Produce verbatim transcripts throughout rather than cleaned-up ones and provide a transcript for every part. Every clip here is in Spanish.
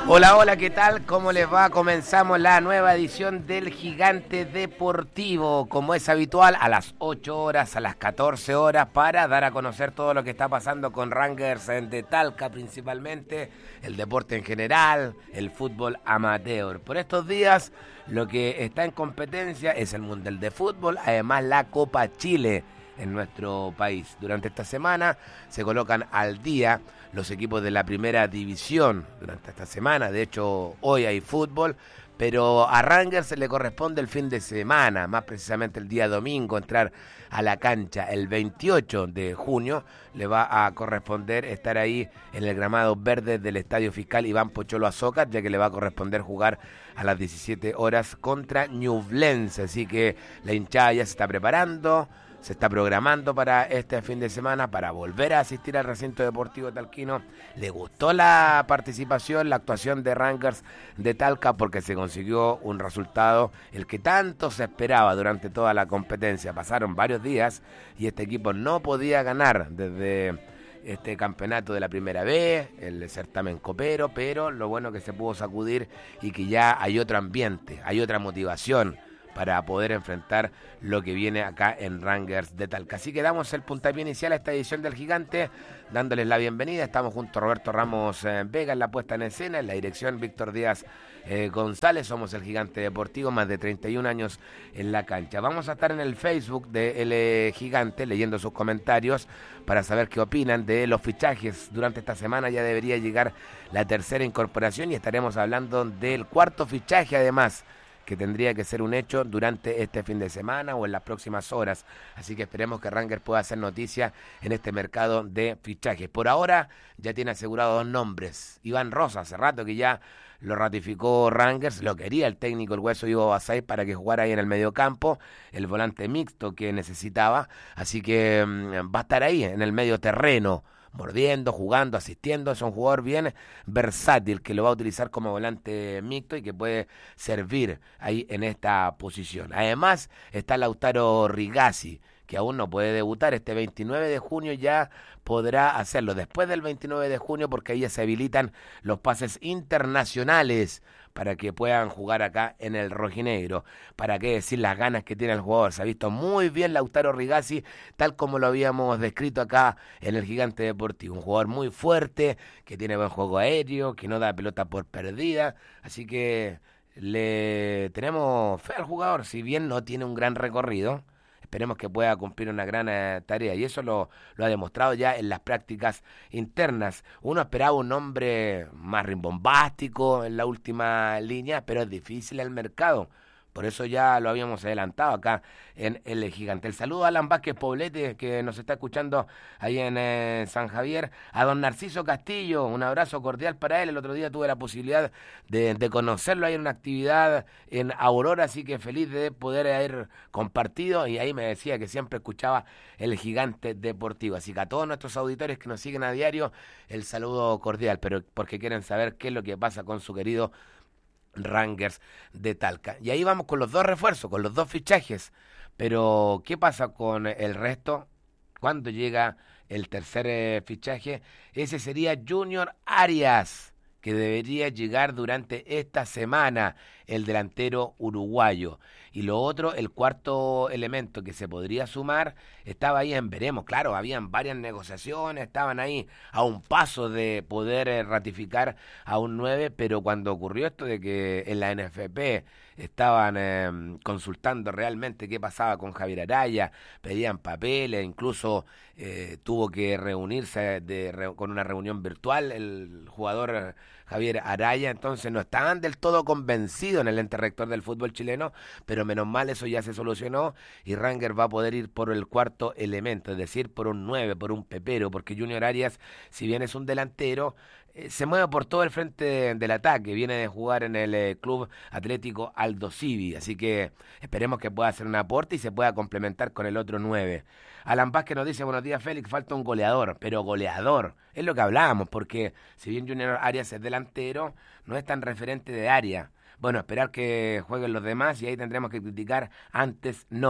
Hola, hola, ¿qué tal? ¿Cómo les va? Comenzamos la nueva edición del Gigante Deportivo, como es habitual, a las ocho horas, a las catorce horas, para dar a conocer todo lo que está pasando con Rangers de Talca, principalmente, el deporte en general, el fútbol amateur. Por estos días, lo que está en competencia es el Mundial de Fútbol, además la Copa Chile en nuestro país. Durante esta semana se colocan al día los equipos de la primera división durante esta semana. De hecho, hoy hay fútbol, pero a Rangers le corresponde el fin de semana, más precisamente el día domingo, entrar a la cancha. El veintiocho de junio le va a corresponder estar ahí en el gramado verde del Estadio Fiscal Iván Pocholo Azócar, ya que le va a corresponder jugar a las diecisiete horas contra Ñublense. Así que la hinchada ya se está preparando, se está programando para este fin de semana, para volver a asistir al recinto deportivo talquino. Le gustó la participación, la actuación de Rangers de Talca, porque se consiguió un resultado, el que tanto se esperaba durante toda la competencia. Pasaron varios días y este equipo no podía ganar desde este campeonato de la primera vez, el certamen copero, pero lo bueno que se pudo sacudir y que ya hay otro ambiente, hay otra motivación para poder enfrentar lo que viene acá en Rangers de Talca. Así que damos el puntapié inicial a esta edición del Gigante, dándoles la bienvenida. Estamos junto a Roberto Ramos eh, Vega en la puesta en escena, en la dirección Víctor Díaz eh, González. Somos el Gigante Deportivo, más de treinta y un años en la cancha. Vamos a estar en el Facebook de El eh, Gigante leyendo sus comentarios para saber qué opinan de los fichajes. Durante esta semana ya debería llegar la tercera incorporación y estaremos hablando del cuarto fichaje, además, que tendría que ser un hecho durante este fin de semana o en las próximas horas. Así que esperemos que Rangers pueda hacer noticia en este mercado de fichajes. Por ahora ya tiene asegurado dos nombres. Iván Rosa, hace rato que ya lo ratificó Rangers, lo quería el técnico, el Hueso Ivo Basay, para que jugara ahí en el mediocampo, el volante mixto que necesitaba. Así que mmm, va a estar ahí en el medio terreno, mordiendo, jugando, asistiendo. Es un jugador bien versátil que lo va a utilizar como volante mixto y que puede servir ahí en esta posición. Además está Lautaro Rigazzi, que aún no puede debutar. Este veintinueve de junio ya podrá hacerlo, después del veintinueve de junio, porque ahí ya se habilitan los pases internacionales para que puedan jugar acá en el rojinegro. Para qué decir las ganas que tiene el jugador. Se ha visto muy bien Lautaro Rigazzi, tal como lo habíamos descrito acá en el Gigante Deportivo. Un jugador muy fuerte, que tiene buen juego aéreo, que no da pelota por perdida. Así que le tenemos fe al jugador, si bien no tiene un gran recorrido. Esperemos que pueda cumplir una gran eh, tarea, y eso lo, lo ha demostrado ya en las prácticas internas. Uno esperaba un hombre más rimbombástico en la última línea, pero es difícil el mercado. Por eso ya lo habíamos adelantado acá en El Gigante. El saludo a Alan Vázquez Poblete, que nos está escuchando ahí en eh, San Javier. A don Narciso Castillo, un abrazo cordial para él. El otro día tuve la posibilidad de, de conocerlo ahí en una actividad en Aurora, así que feliz de poder haber compartido. Y ahí me decía que siempre escuchaba El Gigante Deportivo. Así que a todos nuestros auditores que nos siguen a diario, el saludo cordial, pero porque quieren saber qué es lo que pasa con su querido Rangers de Talca. Y ahí vamos con los dos refuerzos, con los dos fichajes. Pero ¿qué pasa con el resto? ¿Cuándo llega el tercer eh, fichaje? Ese sería Junior Arias, que debería llegar durante esta semana, el delantero uruguayo. Y lo otro, el cuarto elemento que se podría sumar, estaba ahí en veremos. Claro, habían varias negociaciones, estaban ahí a un paso de poder eh, ratificar a un nueve, pero cuando ocurrió esto de que en la N F P estaban eh, consultando realmente qué pasaba con Javier Araya, pedían papeles, incluso eh, tuvo que reunirse de, re, con una reunión virtual el jugador Javier Araya. Entonces no estaban del todo convencidos en el ente rector del fútbol chileno, pero menos mal eso ya se solucionó y Rangers va a poder ir por el cuarto elemento, es decir, por un nueve, por un pepero, porque Junior Arias, si bien es un delantero, eh, se mueve por todo el frente de, del ataque, viene de jugar en el eh, Club Atlético Aldo Civi, así que esperemos que pueda hacer un aporte y se pueda complementar con el otro nueve. Alan Vázquez nos dice: buenos días Félix, falta un goleador, pero goleador, es lo que hablábamos, porque si bien Junior Arias es delantero, no es tan referente de área. Bueno, esperar que jueguen los demás y ahí tendremos que criticar, antes no,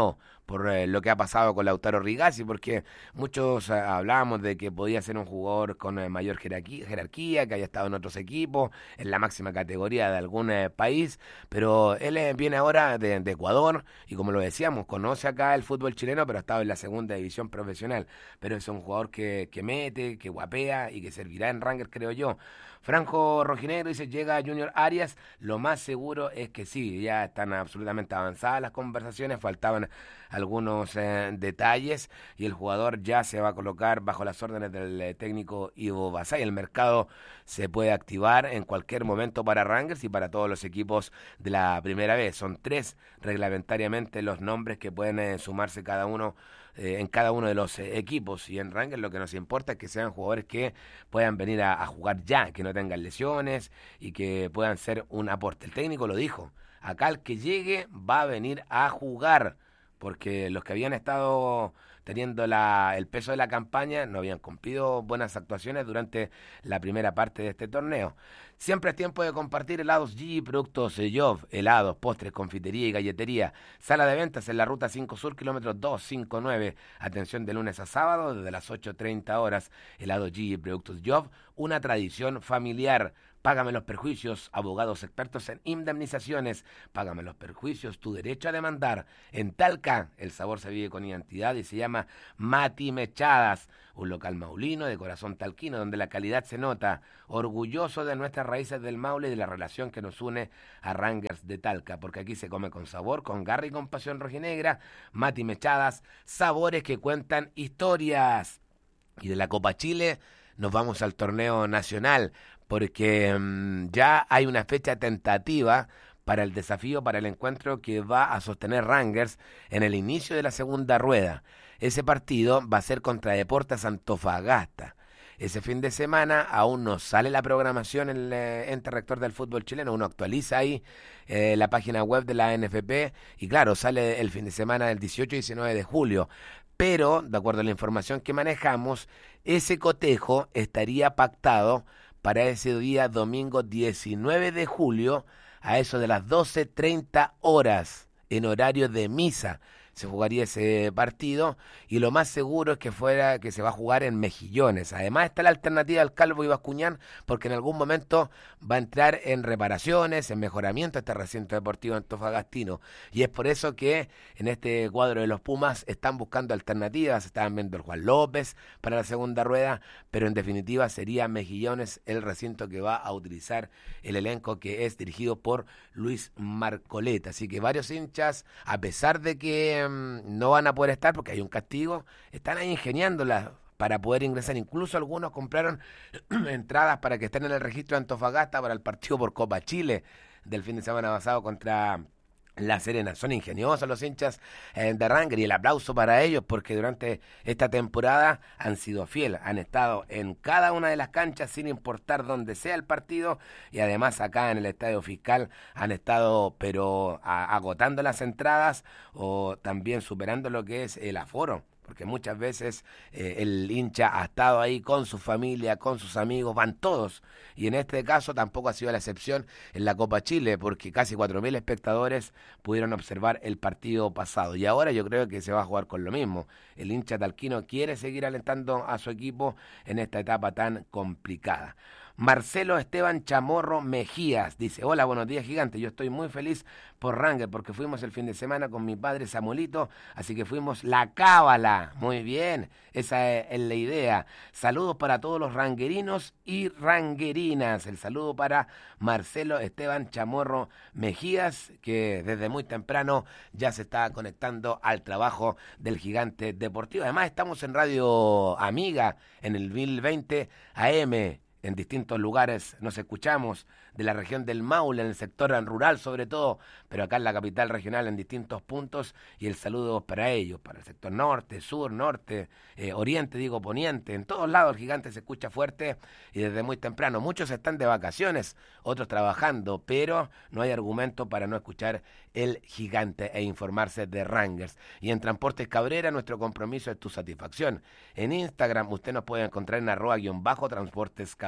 por eh, lo que ha pasado con Lautaro Rigazzi, porque muchos eh, hablábamos de que podía ser un jugador con eh, mayor jerarquía, jerarquía, que haya estado en otros equipos, en la máxima categoría de algún eh, país, pero él eh, viene ahora de, de Ecuador y como lo decíamos, conoce acá el fútbol chileno, pero ha estado en la segunda división profesional, pero es un jugador que, que mete, que guapea y que servirá en Rangers, creo yo. Franjo Rojinegro dice, llega Junior Arias, lo más seguro es que sí, ya están absolutamente avanzadas las conversaciones, faltaban algunos eh, detalles y el jugador ya se va a colocar bajo las órdenes del eh, técnico Ivo Basay. El mercado se puede activar en cualquier momento para Rangers y para todos los equipos de la primera vez. Son tres reglamentariamente los nombres que pueden eh, sumarse cada uno eh, en cada uno de los eh, equipos, y en Rangers lo que nos importa es que sean jugadores que puedan venir a, a jugar ya, que no tengan lesiones y que puedan ser un aporte. El técnico lo dijo, acá el que llegue va a venir a jugar, porque los que habían estado teniendo la, el peso de la campaña no habían cumplido buenas actuaciones durante la primera parte de este torneo. Siempre es tiempo de compartir helados G, productos Jov, helados, postres, confitería y galletería. Sala de ventas en la ruta cinco Sur, kilómetro doscientos cincuenta y nueve. Atención de lunes a sábado desde las ocho treinta horas. Helados G, productos Jov, una tradición familiar. Págame los perjuicios, abogados expertos en indemnizaciones. Págame los perjuicios, tu derecho a demandar. En Talca, el sabor se vive con identidad y se llama Mati Mechadas, un local maulino de corazón talquino donde la calidad se nota. Orgulloso de nuestras raíces del Maule y de la relación que nos une a Rangers de Talca, porque aquí se come con sabor, con garra y con pasión rojinegra. Mati Mechadas, sabores que cuentan historias. Y de la Copa Chile nos vamos al torneo nacional, porque mmm, ya hay una fecha tentativa para el desafío, para el encuentro que va a sostener Rangers en el inicio de la segunda rueda. Ese partido va a ser contra Deportes Antofagasta. Ese fin de semana aún no sale la programación en el eh, ente rector del fútbol chileno, uno actualiza ahí eh, la página web de la N F P y claro, sale el fin de semana del dieciocho y diecinueve de julio. Pero, de acuerdo a la información que manejamos, ese cotejo estaría pactado para ese día domingo diecinueve de julio a eso de las doce treinta horas en horario de misa. Se jugaría ese partido y lo más seguro es que fuera que se va a jugar en Mejillones. Además está la alternativa del Calvo y Bascuñán porque en algún momento va a entrar en reparaciones, en mejoramiento este recinto deportivo antofagastino, y es por eso que en este cuadro de los Pumas están buscando alternativas. Estaban viendo el Juan López para la segunda rueda, pero en definitiva sería Mejillones el recinto que va a utilizar el elenco que es dirigido por Luis Marcoleta. Así que varios hinchas, a pesar de que no van a poder estar porque hay un castigo, están ahí ingeniándolas para poder ingresar. Incluso algunos compraron entradas para que estén en el registro de Antofagasta para el partido por Copa Chile del fin de semana pasado contra La Serena. Son ingeniosos los hinchas eh, de Rangers y el aplauso para ellos porque durante esta temporada han sido fieles, han estado en cada una de las canchas sin importar dónde sea el partido, y además acá en el Estadio Fiscal han estado pero a, agotando las entradas o también superando lo que es el aforo, porque muchas veces eh, el hincha ha estado ahí con su familia, con sus amigos, van todos, y en este caso tampoco ha sido la excepción en la Copa Chile, porque casi cuatro mil espectadores pudieron observar el partido pasado, y ahora yo creo que se va a jugar con lo mismo. El hincha talquino quiere seguir alentando a su equipo en esta etapa tan complicada. Marcelo Esteban Chamorro Mejías dice, hola, buenos días gigante, yo estoy muy feliz por Rangers porque fuimos el fin de semana con mi padre Samuelito, así que fuimos la cábala, muy bien, esa es, es la idea. Saludos para todos los ranguerinos y ranguerinas, el saludo para Marcelo Esteban Chamorro Mejías, que desde muy temprano ya se está conectando al trabajo del Gigante Deportivo. Además estamos en Radio Amiga en el mil veinte A M, en distintos lugares nos escuchamos, de la región del Maule, en el sector rural sobre todo, pero acá en la capital regional en distintos puntos, y el saludo para ellos, para el sector norte, sur, norte, eh, oriente, digo poniente, en todos lados el Gigante se escucha fuerte y desde muy temprano. Muchos están de vacaciones, otros trabajando, pero no hay argumento para no escuchar el Gigante e informarse de Rangers. Y en Transportes Cabrera nuestro compromiso es tu satisfacción. En Instagram usted nos puede encontrar en arroba guión bajo Transportes Cabrera.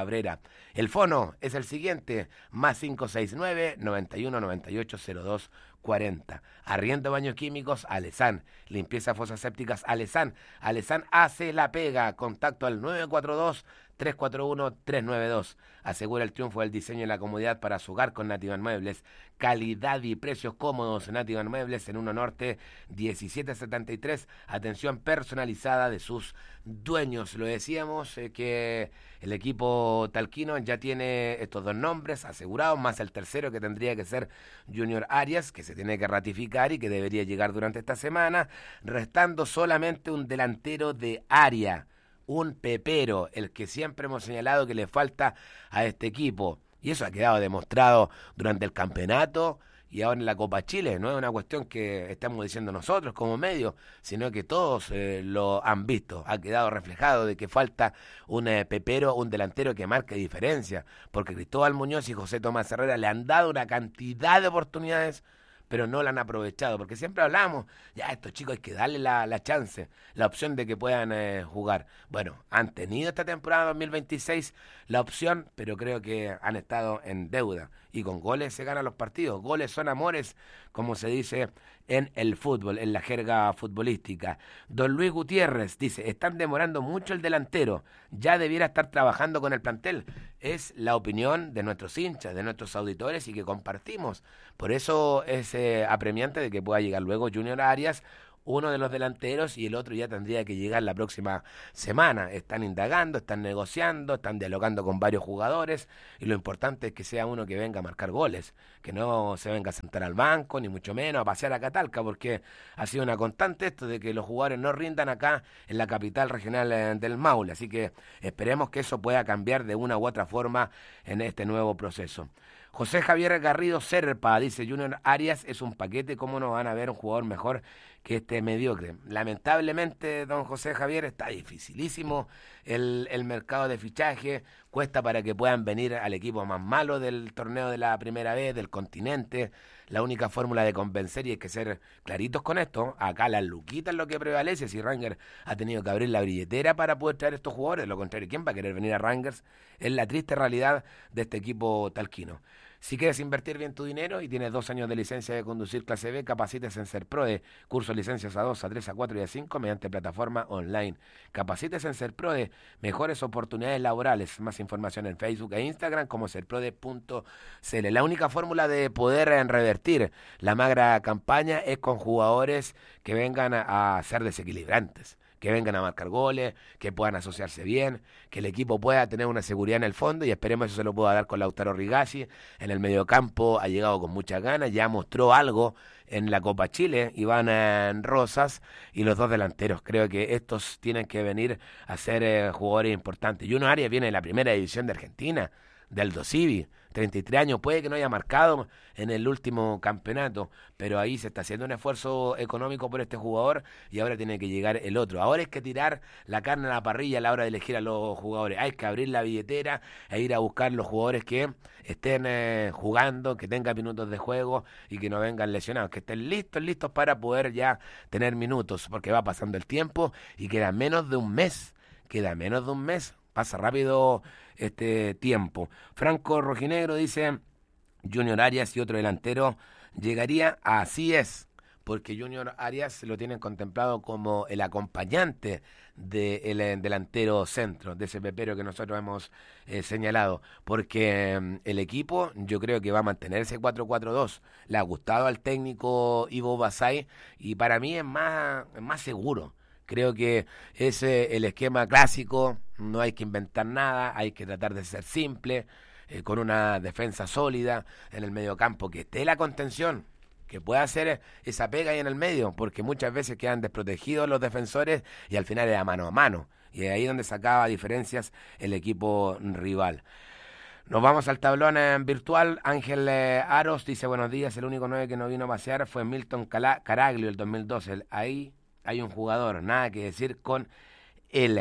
Cabrera. El fono es el siguiente, más cinco seis nueve, noventa y uno noventa y ocho cero dos cuarenta. Arriendo baños químicos, Alesan. Limpieza fosas sépticas, Alesan. Alesan hace la pega. Contacto al nueve cuatro dos, tres cuatro uno, tres nueve dos. Asegura el triunfo del diseño y la comodidad para su hogar con Nativan Muebles. Calidad y precios cómodos. Nativan Muebles en uno Norte diecisiete setenta y tres. Atención personalizada de sus dueños. Lo decíamos eh, que el equipo talquino ya tiene estos dos nombres asegurados, más el tercero que tendría que ser Junior Arias, que se tiene que ratificar y que debería llegar durante esta semana, restando solamente un delantero de área, un pepero, el que siempre hemos señalado que le falta a este equipo. Y eso ha quedado demostrado durante el campeonato y ahora en la Copa Chile. No es una cuestión que estamos diciendo nosotros como medios, sino que todos eh, lo han visto. Ha quedado reflejado de que falta un eh, pepero, un delantero que marque diferencia, porque Cristóbal Muñoz y José Tomás Herrera le han dado una cantidad de oportunidades, pero no la han aprovechado, porque siempre hablamos, ya a estos chicos hay que darle la, la chance, la opción de que puedan eh, jugar. Bueno, han tenido esta temporada dos mil veintiséis la opción, pero creo que han estado en deuda, y con goles se ganan los partidos. Goles son amores, como se dice en el fútbol, en la jerga futbolística. Don Luis Gutiérrez dice, están demorando mucho el delantero, ya debiera estar trabajando con el plantel. Es la opinión de nuestros hinchas, de nuestros auditores, y que compartimos. Por eso es eh, apremiante de que pueda llegar luego Junior Arias, uno de los delanteros, y el otro ya tendría que llegar la próxima semana. Están indagando, están negociando, están dialogando con varios jugadores, y lo importante es que sea uno que venga a marcar goles, que no se venga a sentar al banco, ni mucho menos a pasear a Catalca, porque ha sido una constante esto de que los jugadores no rindan acá en la capital regional eh, del Maule. Así que esperemos que eso pueda cambiar de una u otra forma en este nuevo proceso. José Javier Garrido Serpa dice, Junior Arias es un paquete, ¿cómo no van a ver un jugador mejor que este mediocre? Lamentablemente, don José Javier, está dificilísimo el, el mercado de fichaje, cuesta para que puedan venir al equipo más malo del torneo de la primera vez, del continente. La única fórmula de convencer, y hay que ser claritos con esto, acá las luquitas es lo que prevalece. Si Rangers ha tenido que abrir la billetera para poder traer estos jugadores, de lo contrario, ¿quién va a querer venir a Rangers? Es la triste realidad de este equipo talquino. Si quieres invertir bien tu dinero y tienes dos años de licencia de conducir clase B, capacítes en Serprode, curso de licencias a dos, a tres, a cuatro y a cinco mediante plataforma online. Capacítes en Serprode, mejores oportunidades laborales. Más información en Facebook e Instagram como serprode punto c l. La única fórmula de poder revertir la magra campaña es con jugadores que vengan a, a ser desequilibrantes, que vengan a marcar goles, que puedan asociarse bien, que el equipo pueda tener una seguridad en el fondo, y esperemos eso se lo pueda dar con Lautaro Rigacci. En el mediocampo ha llegado con muchas ganas, ya mostró algo en la Copa Chile, Iván Rosas, y los dos delanteros. Creo que estos tienen que venir a ser eh, jugadores importantes. Junior Arias viene de la primera división de Argentina, del Aldo Civi, treinta y tres años, puede que no haya marcado en el último campeonato, pero ahí se está haciendo un esfuerzo económico por este jugador, y ahora tiene que llegar el otro. Ahora es que tirar la carne a la parrilla a la hora de elegir a los jugadores, hay que abrir la billetera e ir a buscar los jugadores que estén eh, jugando, que tengan minutos de juego y que no vengan lesionados, que estén listos, listos para poder ya tener minutos, porque va pasando el tiempo y queda menos de un mes, queda menos de un mes. Pasa rápido este tiempo. Franco Rojinegro dice, Junior Arias y otro delantero llegaría, así es, porque Junior Arias lo tienen contemplado como el acompañante del de delantero centro, de ese pepero que nosotros hemos eh, señalado, porque eh, el equipo yo creo que va a mantener ese cuatro cuatro dos. Le ha gustado al técnico Ivo Basay, y para mí es más, es más seguro. Creo que es eh, el esquema clásico, no hay que inventar nada, hay que tratar de ser simple, eh, con una defensa sólida en el mediocampo, que esté la contención, que pueda hacer esa pega ahí en el medio, porque muchas veces quedan desprotegidos los defensores y al final era mano a mano, y ahí donde sacaba diferencias el equipo rival. Nos vamos al tablón en virtual. Ángel eh, Aros dice, buenos días, el único nueve que no vino a pasear fue Milton Cala- Caraglio el dos mil doce, ahí hay un jugador, nada que decir con él.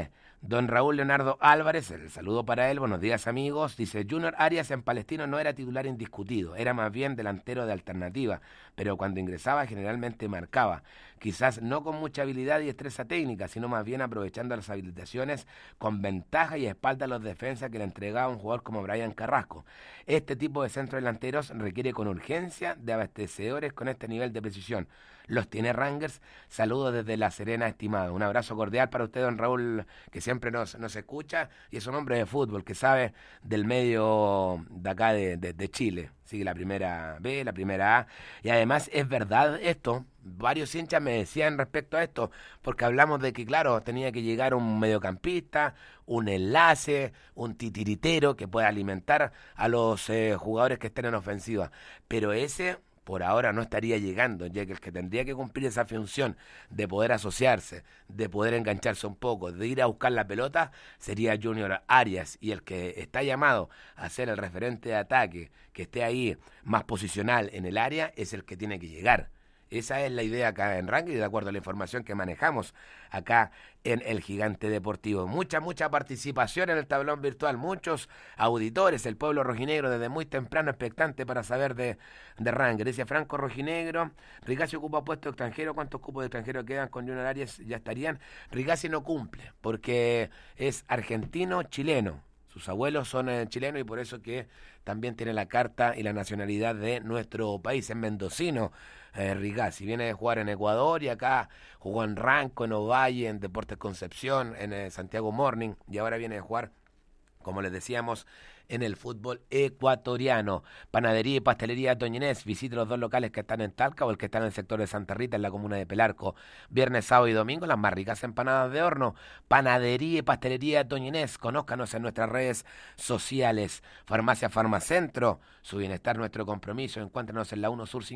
Don Raúl Leonardo Álvarez, el saludo para él, buenos días amigos, dice Junior Arias en Palestino no era titular indiscutido, era más bien delantero de alternativa, pero cuando ingresaba generalmente marcaba, quizás no con mucha habilidad y destreza técnica, sino más bien aprovechando las habilitaciones con ventaja y espalda a los defensas que le entregaba un jugador como Brian Carrasco. Este tipo de centrodelanteros requiere con urgencia de abastecedores con este nivel de precisión. Los tiene Rangers. Saludos desde La Serena, estimado. Un abrazo cordial para usted, don Raúl, que siempre nos, nos escucha y es un hombre de fútbol que sabe del medio de acá de, de, de Chile. Sigue la primera B, la primera A. Y además es verdad esto. Varios hinchas me decían respecto a esto, porque hablamos de que, claro, tenía que llegar un mediocampista, un enlace, un titiritero que pueda alimentar a los eh, jugadores que estén en ofensiva. Pero ese por ahora no estaría llegando, ya que el que tendría que cumplir esa función de poder asociarse, de poder engancharse un poco, de ir a buscar la pelota, sería Junior Arias, y el que está llamado a ser el referente de ataque, que esté ahí más posicional en el área, es el que tiene que llegar. Esa es la idea acá en Ranking, de acuerdo a la información que manejamos acá en el Gigante Deportivo. Mucha, mucha participación en el tablón virtual, muchos auditores, el pueblo rojinegro desde muy temprano expectante para saber de, de Ranking. Dice Franco Rojinegro, Rigacci ocupa puesto extranjero, ¿cuántos cupos de extranjero quedan con Junior Arias? Ya estarían. Rigacci no cumple, porque es argentino-chileno. Sus abuelos son eh, chilenos y por eso que también tiene la carta y la nacionalidad de nuestro país, es mendocino. Eh, Rigacci viene de jugar en Ecuador y acá jugó en Ranco, en Ovalle, en Deportes Concepción, en eh, Santiago Morning, y ahora viene de jugar, como les decíamos, en el fútbol ecuatoriano. Panadería y Pastelería Doña Inés. Visite los dos locales que están en Talca o el que está en el sector de Santa Rita, en la comuna de Pelarco. Viernes, sábado y domingo, las más ricas empanadas de horno. Panadería y Pastelería Doña Inés. Conózcanos en nuestras redes sociales. Farmacia Farmacentro. Su bienestar, nuestro compromiso. Encuéntrenos en la uno Sur